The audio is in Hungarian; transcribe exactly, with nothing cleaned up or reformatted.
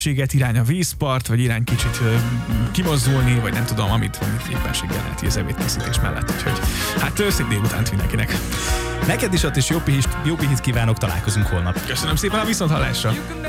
irány a vízpart, vagy irány kicsit ö, kimozdulni, vagy nem tudom, amit, amit éppenséggel lehet az ebédkészítés mellett. Úgyhogy hát ö, szép délutánt mindenkinek. Neked is ott is jó pihit, jó pihit kívánok, találkozunk holnap. Köszönöm szépen a viszonthallásra!